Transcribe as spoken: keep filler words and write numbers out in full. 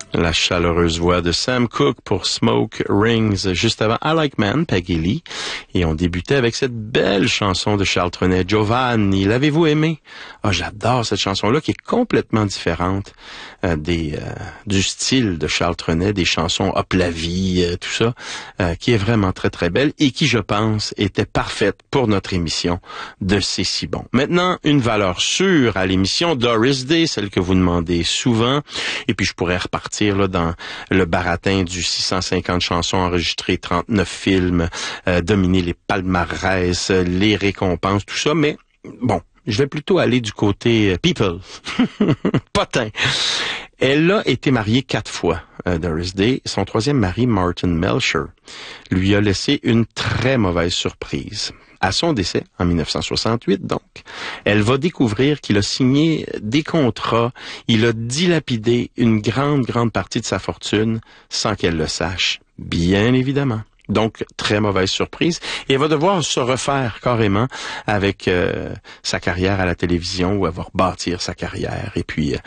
La chaleureuse voix de Sam Cooke pour Smoke Rings, juste avant I Like Man, Peggy Lee. Et on débutait avec cette belle chanson de Charles Trenet, Giovanni, l'avez-vous aimé? Ah, j'adore cette chanson-là qui est complètement différente euh, des euh, du style de Charles Trenet, des chansons Hop la vie, euh, tout ça, euh, qui est vraiment très très belle et qui, je pense, était parfaite pour notre émission de C'est si bon. Maintenant, une valeur sûre à l'émission Doris Day, celle que vous demandez souvent, et puis je pourrais repartir là dans le baratin du six cent cinquante chansons enregistrées, trente-neuf films, euh, dominer les palmarès, les récompenses, tout ça, mais bon, je vais plutôt aller du côté people, potin. Elle a été mariée quatre fois, euh, Doris Day. Son troisième mari, Martin Melcher, lui a laissé une très mauvaise surprise. À son décès, en mille neuf cent soixante-huit, donc, elle va découvrir qu'il a signé des contrats, il a dilapidé une grande, grande partie de sa fortune sans qu'elle le sache, bien évidemment. Donc, très mauvaise surprise. Et elle va devoir se refaire carrément avec euh, sa carrière à la télévision, ou elle va rebâtir sa carrière. Et puis, euh,